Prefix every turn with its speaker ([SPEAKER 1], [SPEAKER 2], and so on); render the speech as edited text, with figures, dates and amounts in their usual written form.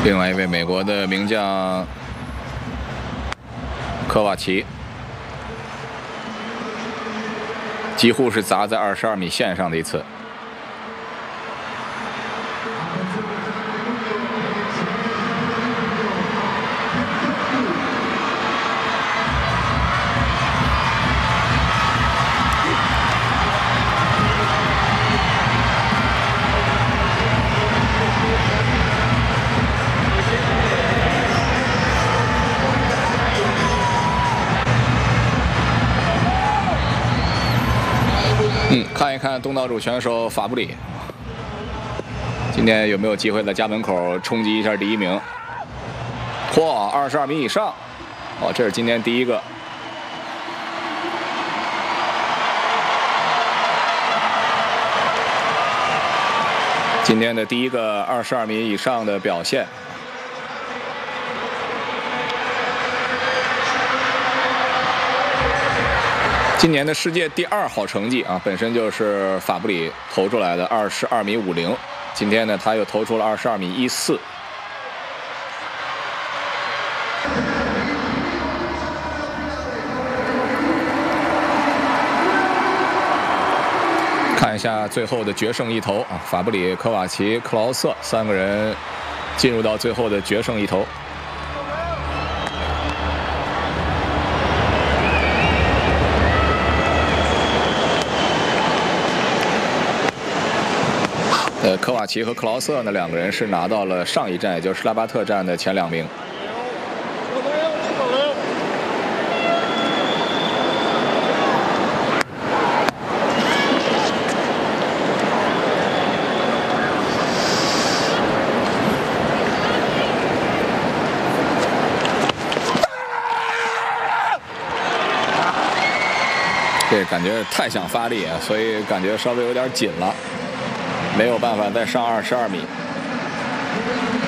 [SPEAKER 1] 另外一位美国的名将科瓦奇，几乎是砸在22米线上的一次。看一看东道主选手法布里，今天有没有机会在家门口冲击一下第一名？嚯，22米以上！哦，这是今天第一个。今天的第一个22米以上的表现。今年的世界第2好成绩啊，本身就是法布里投出来的22米50，今天呢他又投出了22米14。看一下最后的决胜一投啊，法布里、科瓦奇、克劳瑟3个人进入到最后的决胜一投。科瓦奇和克劳瑟呢2个人是拿到了上一站，也就是施拉巴特站的前2名。这感觉太想发力啊，所以感觉稍微有点紧了。没有办法再上22米。